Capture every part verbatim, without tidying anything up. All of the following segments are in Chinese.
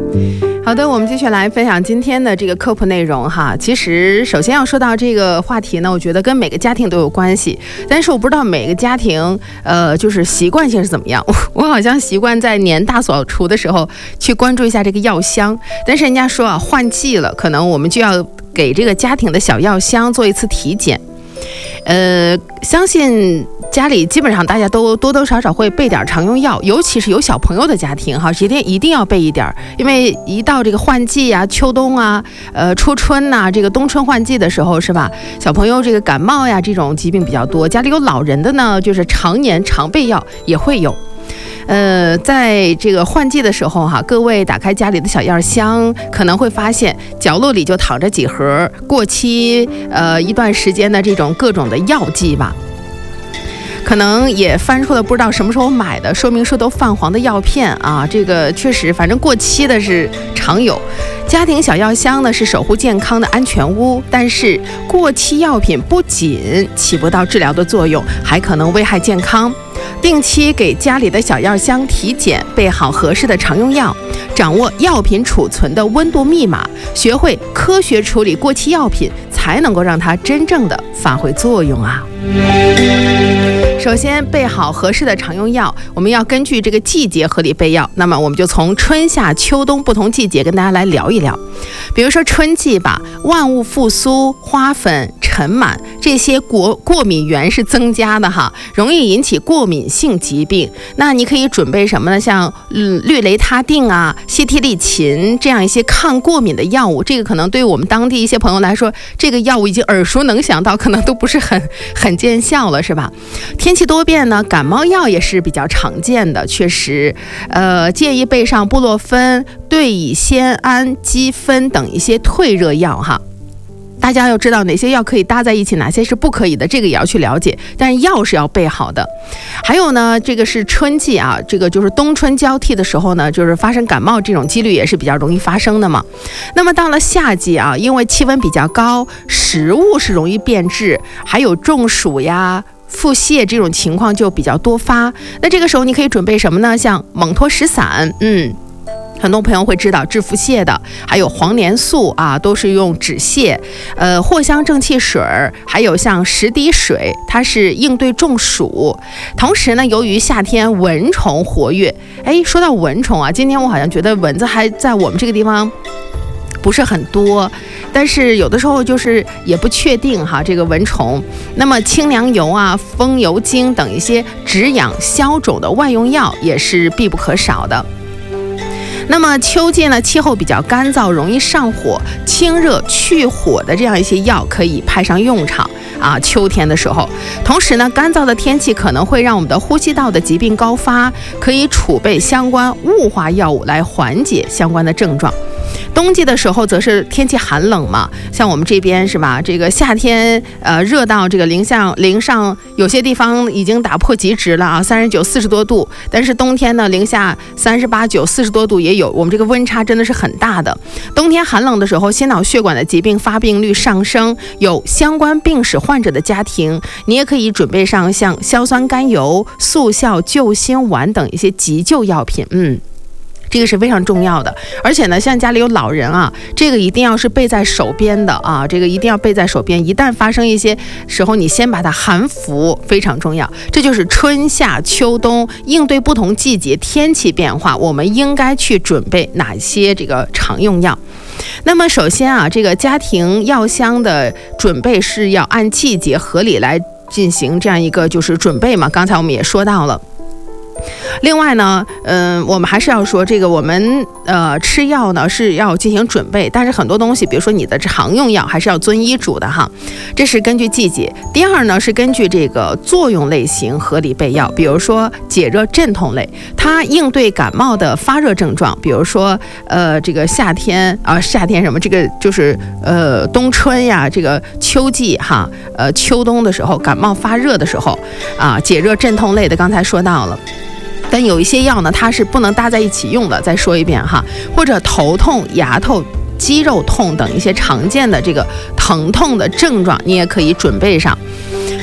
好的，我们继续来分享今天的这个科普内容哈。其实首先要说到这个话题呢，我觉得跟每个家庭都有关系，但是我不知道每个家庭呃就是习惯性是怎么样。我好像习惯在年大扫除的时候去关注一下这个药箱，但是人家说啊，换季了，可能我们就要给这个家庭的小药箱做一次体检。呃，相信家里基本上大家都多多少少会备点常用药，尤其是有小朋友的家庭哈，一定一定要备一点，因为一到这个换季啊、秋冬啊、呃初春呐、啊，这个冬春换季的时候是吧？小朋友这个感冒呀这种疾病比较多，家里有老人的呢，就是常年常备药也会有。呃，在这个换季的时候哈，各位打开家里的小药箱，可能会发现角落里就躺着几盒过期呃一段时间的这种各种的药剂吧。可能也翻出了不知道什么时候买的说明书都泛黄的药片啊，这个确实反正过期的是常有。家庭小药箱呢是守护健康的安全屋，但是过期药品不仅起不到治疗的作用，还可能危害健康。定期给家里的小药箱体检，备好合适的常用药，掌握药品储存的温度密码，学会科学处理过期药品，才能够让它真正的发挥作用啊。首先备好合适的常用药，我们要根据这个季节合理备药。那么我们就从春夏秋冬不同季节跟大家来聊一聊。比如说春季吧，万物复苏，花粉、尘螨这些过过敏源是增加的哈，容易引起过敏性疾病。那你可以准备什么呢？像嗯氯雷他定啊、西替利嗪这样一些抗过敏的药物。这个可能对于我们当地一些朋友来说，这个药物已经耳熟能详到可能都不是很很见效了，是吧？天气多变呢，感冒药也是比较常见的，确实，呃，建议备上布洛芬、对乙酰胺基酚等一些退热药哈。大家要知道哪些药可以搭在一起，哪些是不可以的，这个也要去了解。但是药是要备好的。还有呢，这个是春季啊，这个就是冬春交替的时候呢，就是发生感冒这种几率也是比较容易发生的嘛。那么到了夏季啊，因为气温比较高，食物是容易变质，还有中暑呀、腹泻这种情况就比较多发。那这个时候你可以准备什么呢？像蒙脱石散，嗯。很多朋友会知道治腹泻的，还有黄连素啊，都是用止泻。呃，藿香正气水，还有像十滴水，它是应对中暑。同时呢，由于夏天蚊虫活跃，哎，说到蚊虫啊，今天我好像觉得蚊子还在我们这个地方不是很多，但是有的时候就是也不确定哈，这个蚊虫。那么清凉油啊、风油精等一些止痒消肿的外用药也是必不可少的。那么秋季呢，气候比较干燥，容易上火，清热去火的这样一些药可以派上用场啊。秋天的时候，同时呢，干燥的天气可能会让我们的呼吸道的疾病高发，可以储备相关雾化药物来缓解相关的症状。冬季的时候则是天气寒冷嘛，像我们这边是吧，这个夏天呃热到这个零下零上，有些地方已经打破极值了啊，三十九四十多度，但是冬天呢零下三十八九四十多度也有，我们这个温差真的是很大的。冬天寒冷的时候，心脑血管的疾病发病率上升，有相关病史患者的家庭，你也可以准备上像硝酸甘油、速效救心丸等一些急救药品，嗯。这个是非常重要的，而且呢，像家里有老人啊，这个一定要是备在手边的啊，这个一定要备在手边。一旦发生一些时候，你先把它含服，非常重要。这就是春夏秋冬应对不同季节天气变化，我们应该去准备哪些这个常用药。那么首先啊，这个家庭药箱的准备是要按季节合理来进行这样一个就是准备嘛。刚才我们也说到了。另外呢，嗯、呃，我们还是要说这个，我们呃吃药呢是要进行准备，但是很多东西，比如说你的常用药，还是要遵医嘱的哈。这是根据季节。第二呢，是根据这个作用类型合理备药，比如说解热镇痛类，它应对感冒的发热症状，比如说呃这个夏天啊、呃、夏天什么这个就是呃冬春呀，这个秋季哈，呃秋冬的时候感冒发热的时候啊，解热镇痛类的刚才说到了。但有一些药呢，它是不能搭在一起用的。再说一遍哈，或者头痛、牙痛、肌肉痛等一些常见的这个疼痛的症状，你也可以准备上。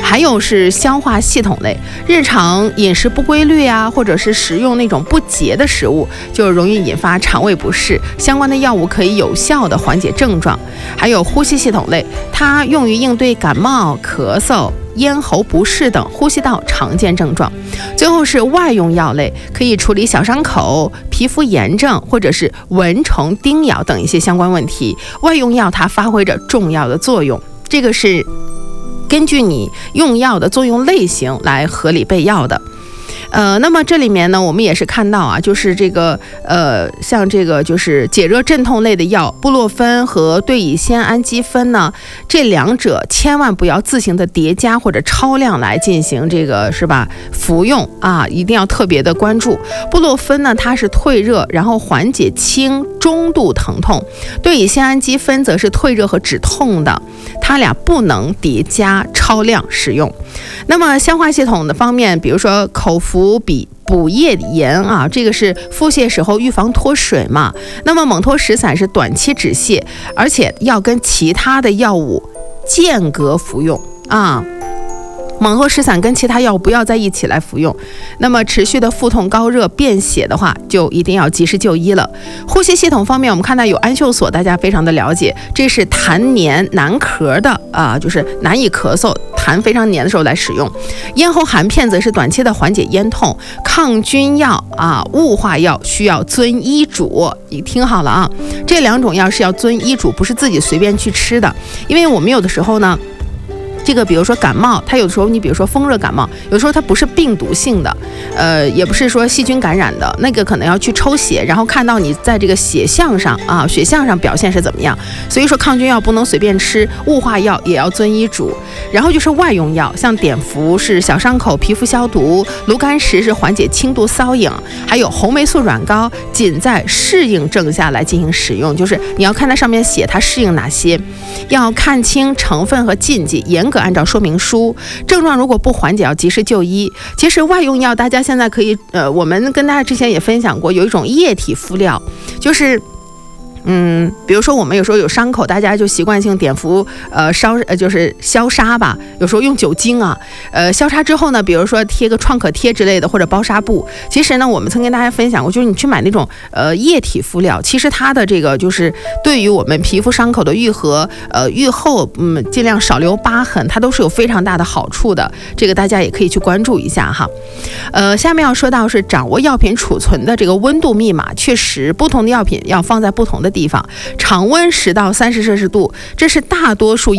还有是消化系统类，日常饮食不规律啊，或者是食用那种不洁的食物，就容易引发肠胃不适。相关的药物可以有效的缓解症状。还有呼吸系统类，它用于应对感冒、咳嗽、咽喉不适等呼吸道常见症状。最后是外用药类，可以处理小伤口、皮肤炎症或者是蚊虫叮咬等一些相关问题。外用药它发挥着重要的作用，这个是根据你用药的作用类型来合理备药的。呃，那么这里面呢，我们也是看到啊，就是这个呃，像这个就是解热镇痛类的药，布洛芬和对乙酰氨基酚呢，这两者千万不要自行的叠加或者超量来进行这个是吧？服用啊，一定要特别的关注。布洛芬呢，它是退热，然后缓解轻中度疼痛；对乙酰氨基酚则是退热和止痛的，它俩不能叠加超量使用。那么消化系统的方面，比如说口服比补液盐啊，这个是腹泻时候预防脱水嘛。那么蒙脱石散是短期止泻，而且要跟其他的药物间隔服用啊。蒙脱石散跟其他药物不要在一起来服用。那么持续的腹痛、高热、便血的话，就一定要及时就医了。呼吸系统方面，我们看到有氨溴锁，大家非常的了解，这是痰黏难咳的啊，就是难以咳嗽、痰非常黏的时候来使用。咽喉含片则是短期的缓解咽痛。抗菌药啊、雾化药需要遵医嘱，你听好了啊，这两种药是要遵医嘱，不是自己随便去吃的。因为我们有的时候呢，这个比如说感冒，它有的时候你比如说风热感冒，有时候它不是病毒性的，呃，也不是说细菌感染的，那个可能要去抽血，然后看到你在这个血象上啊，血象上表现是怎么样。所以说抗菌药不能随便吃，雾化药也要遵医嘱。然后就是外用药，像碘伏是小伤口皮肤消毒，炉甘石是缓解轻度瘙痒，还有红霉素软膏仅在适应症下来进行使用，就是你要看它上面写它适应哪些，要看清成分和禁忌，严格按照说明书。症状如果不缓解，要及时就医。其实外用药大家现在可以呃，我们跟大家之前也分享过，有一种液体敷料，就是嗯，比如说我们有时候有伤口，大家就习惯性碘伏呃烧呃就是消杀吧，有时候用酒精啊，呃消杀之后呢，比如说贴个创可贴之类的，或者包纱布。其实呢，我们曾跟大家分享过，就是你去买那种呃液体敷料，其实它的这个就是对于我们皮肤伤口的愈合，呃愈后嗯尽量少留疤痕，它都是有非常大的好处的。这个大家也可以去关注一下哈。呃，下面要说到是掌握药品储存的这个温度密码，确实不同的药品要放在不同的地方。常温十到三十摄氏度，这是大多数